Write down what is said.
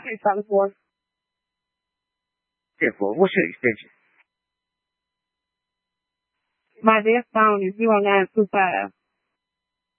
874. 10-4. What's your extension? My desk phone is 0925.